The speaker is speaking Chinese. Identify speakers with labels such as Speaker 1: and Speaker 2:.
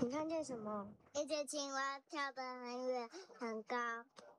Speaker 1: 你看见什么？
Speaker 2: 一只青蛙跳得很远很高。